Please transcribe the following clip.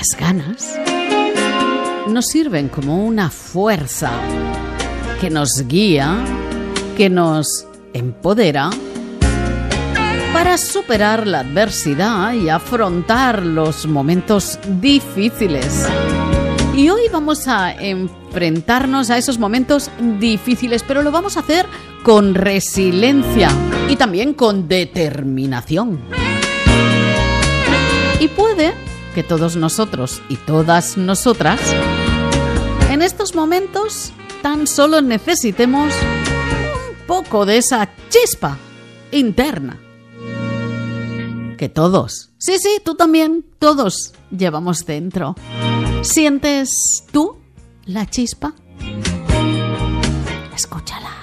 las ganas nos sirven como una fuerza que nos guía, que nos empodera para superar la adversidad y afrontar los momentos difíciles. Y hoy vamos a enfrentarnos a esos momentos difíciles, pero lo vamos a hacer con resiliencia y también con determinación. Y puede que todos nosotros y todas nosotras en estos momentos tan solo necesitemos un poco de esa chispa interna que todos, sí, tú también, todos llevamos dentro. ¿Sientes tú la chispa? Escúchala.